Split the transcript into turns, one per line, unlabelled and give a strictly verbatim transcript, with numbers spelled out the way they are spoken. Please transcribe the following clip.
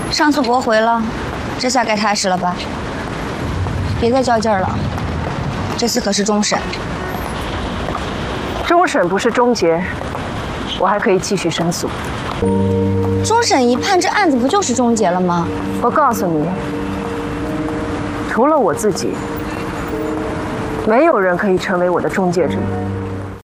上次驳回了，这下该踏实了吧？别再较劲儿了，这次可是终审。
终审不是终结，我还可以继续申诉。
终审一判，这案子不就是终结了吗？
我告诉你，除了我自己，没有人可以成为我的中介者。